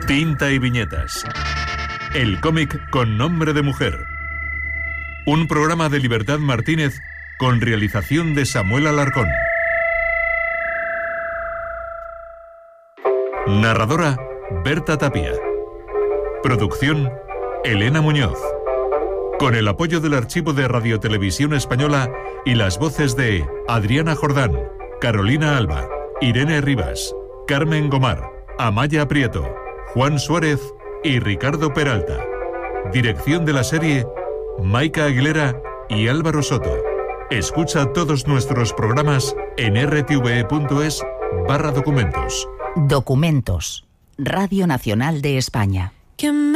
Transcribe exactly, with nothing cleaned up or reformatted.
Tinta y viñetas. El cómic con nombre de mujer. Un programa de Libertad Martínez con realización de Samuel Alarcón. Narradora, Berta Tapia. Producción, Elena Muñoz. Con el apoyo del Archivo de Radiotelevisión Española y las voces de Adriana Jordán, Carolina Alba, Irene Rivas, Carmen Gomar, Amaya Prieto, Juan Suárez y Ricardo Peralta. Dirección de la serie, Maika Aguilera y Álvaro Soto. Escucha todos nuestros programas en r t v e punto es barra documentos. Documentos. Radio Nacional de España.